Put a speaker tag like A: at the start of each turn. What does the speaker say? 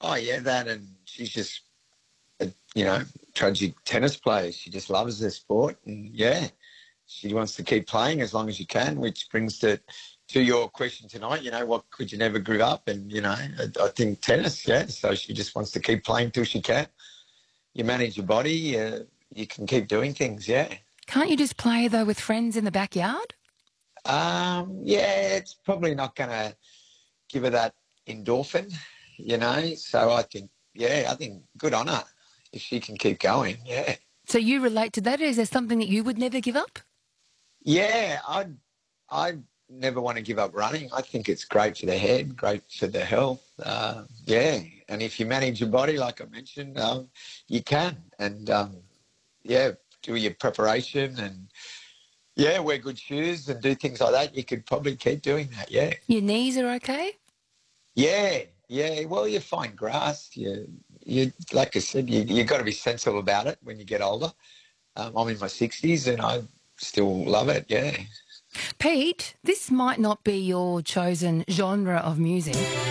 A: Oh, yeah, that, and she's just, a, tragic tennis player. She just loves the sport, and, yeah, she wants to keep playing as long as you can, which brings to your question tonight, what could you never give up? And, I think tennis, yeah, so she just wants to keep playing till she can. You manage your body, you can keep doing things, yeah.
B: Can't you just play, though, with friends in the backyard?
A: Yeah, it's probably not going to give her that endorphin, So I think good on her if she can keep going. Yeah,
B: So you relate to that? Is there something that you would never give up?
A: yeah. I never want to give up running. I think it's great for the head, great for the health. Yeah, and if you manage your body, like I mentioned, you can, and yeah, do your preparation and. Yeah, wear good shoes and do things like that. You could probably keep doing that, yeah.
B: Your knees are okay?
A: Yeah, yeah. Well, you find grass. You like I said, you got to be sensible about it when you get older. I'm in my 60s and I still love it, yeah.
B: Pete, this might not be your chosen genre of music,